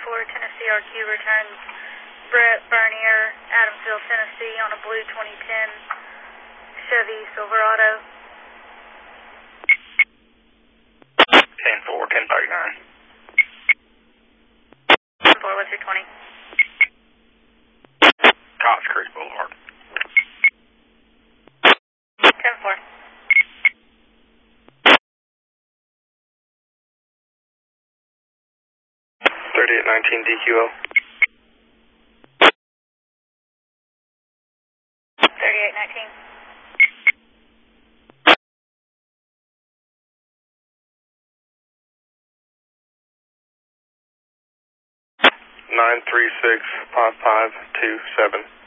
Tennessee RQ returns Brett Bernier, Adamsville, Tennessee on a blue 2010 Chevy Silverado. 10-4, 1039. 10-4, what's your 20? Cox Creek Boulevard. 10-4. .3819 DQO. 3819. 9365527.